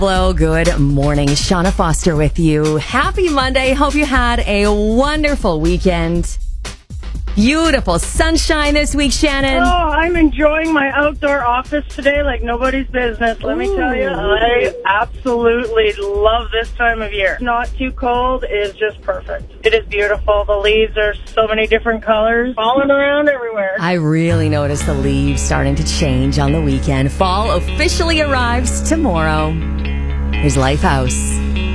Hello, good morning. Shauna Foster with you. Happy Monday. Hope you had a wonderful weekend. Beautiful sunshine this week, Shannon. Oh, I'm enjoying my outdoor office today like nobody's business. Let me tell you, I absolutely love this time of year. Not too cold is just perfect. It is beautiful. The leaves are so many different colors, falling around everywhere. I really noticed the leaves starting to change on the weekend. Fall officially arrives tomorrow. Here's Lifehouse.